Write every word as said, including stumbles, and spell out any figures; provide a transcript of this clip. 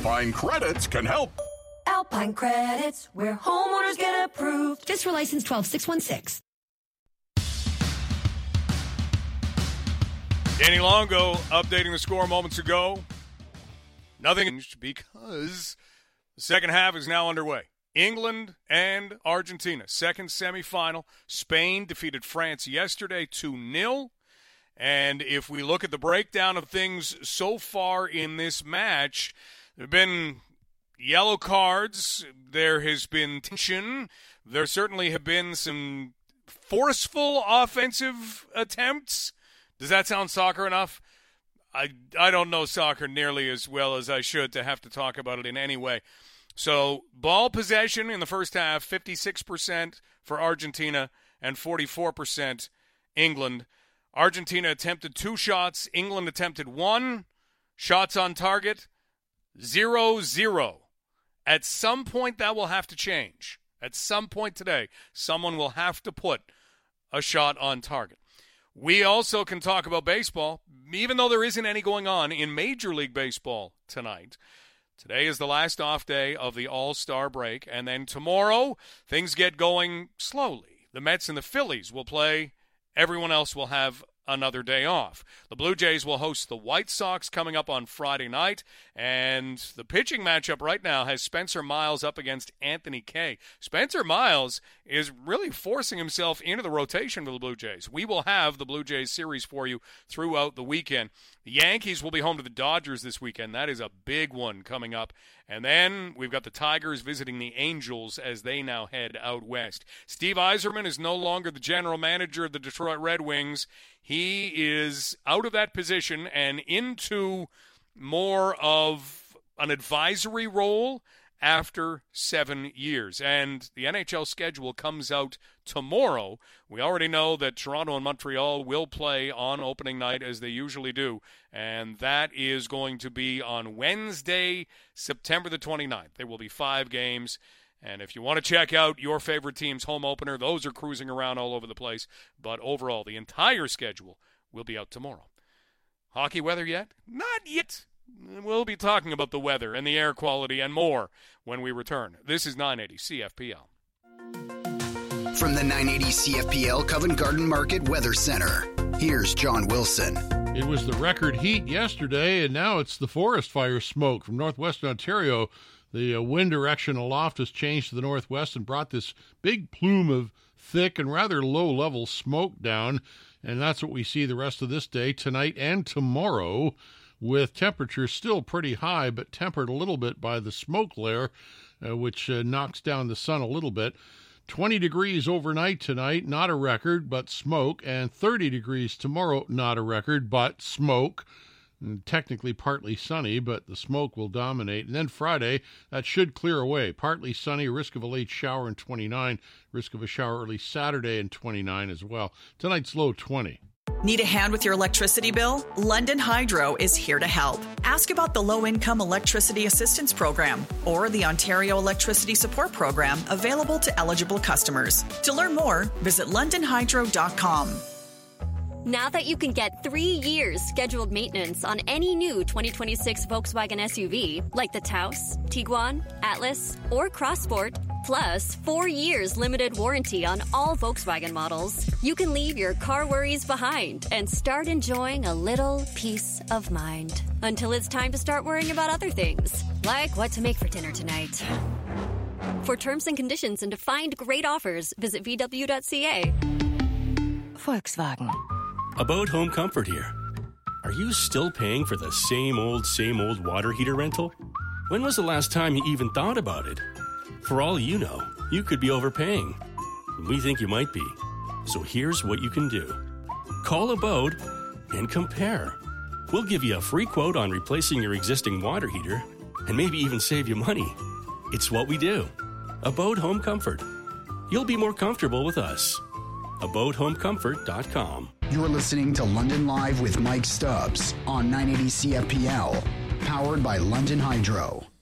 Alpine Credits can help. Alpine Credits, where homeowners get approved. This for license twelve six one six. Danny Longo updating the score moments ago. Nothing changed because the second half is now underway. England and Argentina, second semifinal. Spain defeated France yesterday two nil. And if we look at the breakdown of things so far in this match, there have been yellow cards. There has been tension. There certainly have been some forceful offensive attempts. Does that sound soccer enough? I, I don't know soccer nearly as well as I should to have to talk about it in any way. So ball possession in the first half, fifty-six percent for Argentina and forty-four percent England. Argentina attempted two shots. England attempted one. Shots on target, zero, zero. At some point, that will have to change. At some point today, someone will have to put a shot on target. We also can talk about baseball, even though there isn't any going on in Major League Baseball tonight. Today is the last off day of the All-Star break, and then tomorrow things get going slowly. The Mets and the Phillies will play. Everyone else will have another day off. The Blue Jays will host the White Sox coming up on Friday night, and the pitching matchup right now has Spencer Miles up against Anthony Kay. Spencer Miles is really forcing himself into the rotation for the Blue Jays. We will have the Blue Jays series for you throughout the weekend. The Yankees will be home to the Dodgers this weekend. That is a big one coming up. And then we've got the Tigers visiting the Angels as they now head out west. Steve Yzerman is no longer the general manager of the Detroit Red Wings. He is out of that position and into more of an advisory role after seven years. And the N H L schedule comes out tomorrow. We already know that Toronto and Montreal will play on opening night as they usually do. And that is going to be on Wednesday, September the twenty-ninth. There will be five games. And if you want to check out your favorite team's home opener, those are cruising around all over the place. But overall, the entire schedule will be out tomorrow. Hockey weather yet? Not yet. We'll be talking about the weather and the air quality and more when we return. This is nine eighty C F P L. From the nine eighty C F P L Covent Garden Market Weather Center, here's John Wilson. It was the record heat yesterday, and now it's the forest fire smoke from northwestern Ontario. The uh, wind direction aloft has changed to the northwest and brought this big plume of thick and rather low-level smoke down, and that's what we see the rest of this day, tonight and tomorrow, with temperatures still pretty high, but tempered a little bit by the smoke layer, uh, which uh, knocks down the sun a little bit. twenty degrees overnight tonight, not a record, but smoke, and thirty degrees tomorrow, not a record, but smoke. And technically partly sunny, but the smoke will dominate. And then Friday, that should clear away. Partly sunny, risk of a late shower in twenty-nine, risk of a shower early Saturday in twenty-nine as well. Tonight's low twenty. Need a hand with your electricity bill? London Hydro is here to help. Ask about the Low-Income Electricity Assistance Program or the Ontario Electricity Support Program available to eligible customers. To learn more, visit london hydro dot com. Now that you can get three years scheduled maintenance on any new twenty twenty-six Volkswagen S U V, like the Taos, Tiguan, Atlas, or Crossport, plus four years limited warranty on all Volkswagen models, you can leave your car worries behind and start enjoying a little peace of mind. Until it's time to start worrying about other things, like what to make for dinner tonight. For terms and conditions and to find great offers, visit v w dot c a. Volkswagen. About home comfort here. Are you still paying for the same old, same old water heater rental? When was the last time you even thought about it? For all you know, you could be overpaying. We think you might be. So here's what you can do. Call Abode and compare. We'll give you a free quote on replacing your existing water heater and maybe even save you money. It's what we do. Abode Home Comfort. You'll be more comfortable with us. abode home comfort dot com. You're listening to London Live with Mike Stubbs on nine eighty C F P L, powered by London Hydro.